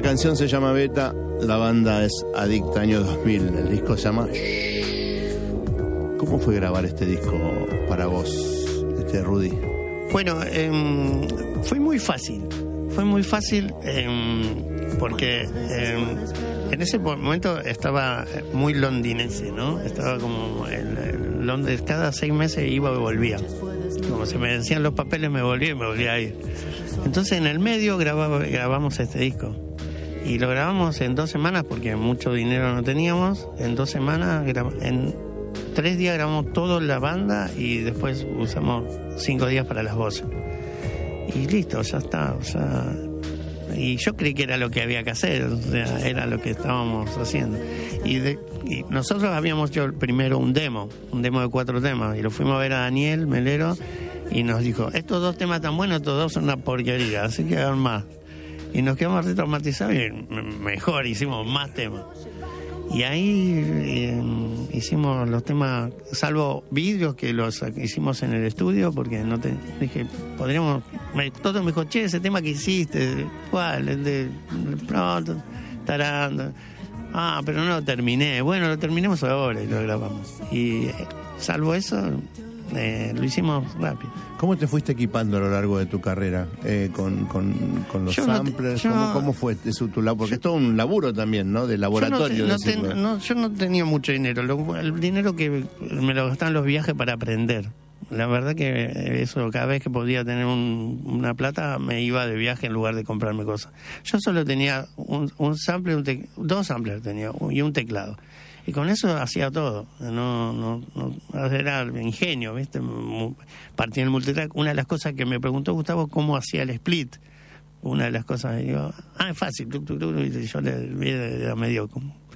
canción se llama Beta, la banda es Adicta, año 2000, el disco se llama ¿Cómo fue grabar este disco para vos, Rudy? Bueno, fue muy fácil porque en ese momento estaba muy londinense, ¿no? Estaba como en Londres, cada 6 meses iba y volvía. Como se me vencían los papeles, me volvía a ir. Entonces en el medio grabamos este disco. Y lo grabamos en 2 semanas porque mucho dinero no teníamos. En 2 semanas, en 3 días grabamos toda la banda y después usamos 5 días para las voces. Y listo, ya está. O sea, y yo creí que era lo que había que hacer, o sea, era lo que estábamos haciendo. Y nosotros habíamos hecho primero un demo de 4 temas, y lo fuimos a ver a Daniel Melero y nos dijo, estos 2 temas tan buenos, estos 2 son una porquería, así que hagan más. Y nos quedamos retraumatizados y mejor, hicimos más temas. Y ahí hicimos los temas, salvo vídeos que los hicimos en el estudio, porque dije, podríamos... Todo me dijo, che, ese tema que hiciste, ¿cuál? El de pronto, tarando. Ah, pero no lo terminé. Bueno, lo terminemos ahora y lo grabamos. Y salvo eso, lo hicimos rápido. ¿Cómo te fuiste equipando a lo largo de tu carrera con los samplers? ¿Cómo fue tu laburo? Porque es todo un laburo también, ¿no? De laboratorio. Yo no tenía mucho dinero. El dinero que me lo gastaba en los viajes para aprender. La verdad que eso, cada vez que podía tener una plata, me iba de viaje en lugar de comprarme cosas. Yo solo tenía un sampler, 2 samplers tenía, y un teclado. Y con eso hacía todo. No era ingenio, ¿viste? Partía en el multitrack. Una de las cosas que me preguntó Gustavo, cómo hacía el split. Una de las cosas, digo, es fácil. Y yo era medio,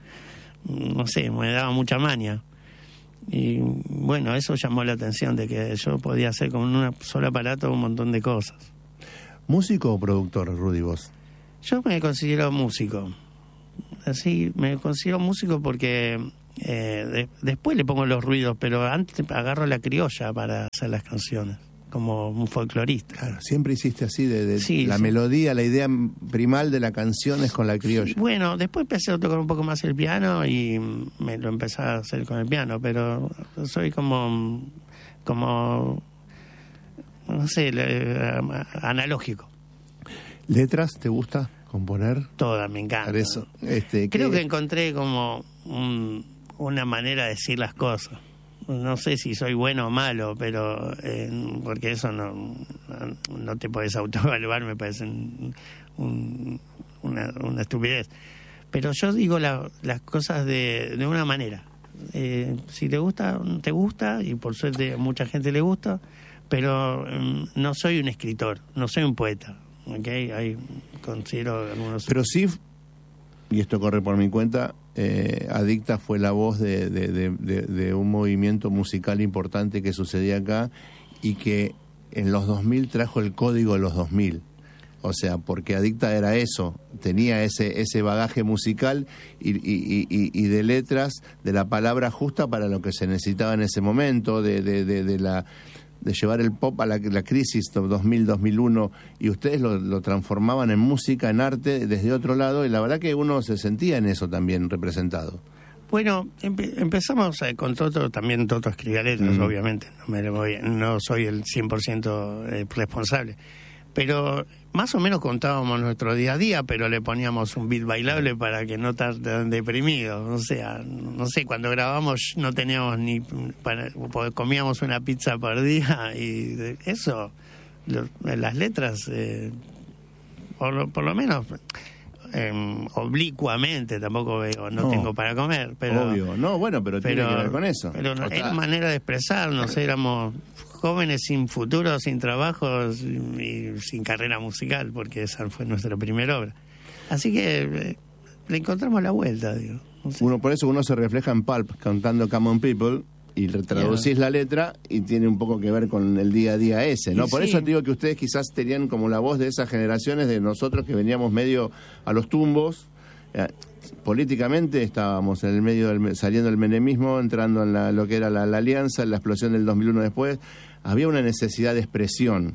no sé, me daba mucha maña. Y bueno, eso llamó la atención de que yo podía hacer con un solo aparato un montón de cosas. ¿Músico o productor, Rudy, vos? Yo me considero músico. Así, me considero músico porque después le pongo los ruidos, pero antes agarro la criolla para hacer las canciones, como un folclorista. Claro, siempre hiciste así, sí, la melodía, la idea primal de la canción es con la criolla. Bueno, después empecé a tocar un poco más el piano y me lo empecé a hacer con el piano, pero soy como no sé, analógico. ¿Letras te gusta componer? Todas, me encanta. Eso, creo que encontré como una manera de decir las cosas. No sé si soy bueno o malo, pero porque eso no te puedes autoevaluar, me parece una estupidez. Pero yo digo las cosas de una manera. Si te gusta, y por suerte a mucha gente le gusta, pero no soy un escritor, no soy un poeta. ¿Okay? Considero algunos... Pero sí, y esto corre por mi cuenta, Adicta fue la voz de un movimiento musical importante que sucedía acá y que en los 2000 trajo el código de los 2000. O sea, porque Adicta era eso, tenía ese bagaje musical y de letras, de la palabra justa para lo que se necesitaba en ese momento, de llevar el pop a la crisis 2000-2001, y ustedes lo transformaban en música, en arte, desde otro lado, y la verdad que uno se sentía en eso también representado. Bueno, empezamos con Toto, también Toto escribía letras, obviamente, no soy el 100% responsable, pero más o menos contábamos nuestro día a día, pero le poníamos un beat bailable para que no estar tan deprimidos. O sea, no sé, cuando grabamos no teníamos comíamos una pizza por día, y eso, las letras, por lo menos oblicuamente, tampoco veo, no tengo para comer, pero obvio, no, bueno, pero tiene que ver con eso. Pero era manera de expresarnos, éramos jóvenes sin futuro, sin trabajo y sin carrera musical, porque esa fue nuestra primera obra. Así que le encontramos la vuelta, digo. No sé. Por eso uno se refleja en Pulp, cantando Come On People, y traducís la letra y tiene un poco que ver con el día a día ese, ¿no? Por eso te digo que ustedes quizás tenían como la voz de esas generaciones de nosotros que veníamos medio a los tumbos. Políticamente estábamos en el medio saliendo del menemismo, entrando en lo que era la alianza, la explosión del 2001 después. Había una necesidad de expresión,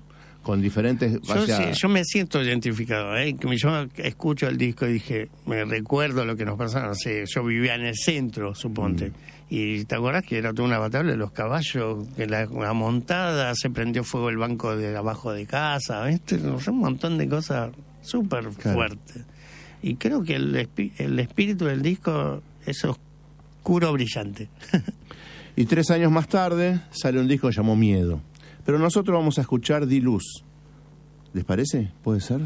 con diferentes... Yo me siento identificado, yo escucho el disco y dije, me recuerdo lo que nos pasaba, no sé, yo vivía en el centro, suponte, y te acordás que era toda una batalla de los caballos, que la montada, se prendió fuego el banco de abajo de casa, ¿viste? Un montón de cosas súper fuertes. Y creo que el espíritu del disco es oscuro, brillante. Y 3 años más tarde sale un disco llamado Miedo. Pero nosotros vamos a escuchar Di Luz. ¿Les parece? ¿Puede ser?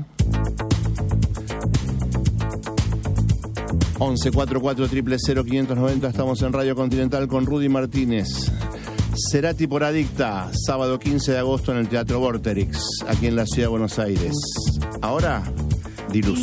1144000590. Estamos en Radio Continental con Rudy Martínez. Cerati por Adicta, sábado 15 de agosto en el Teatro Vorterix, aquí en la ciudad de Buenos Aires. Ahora, Di Luz.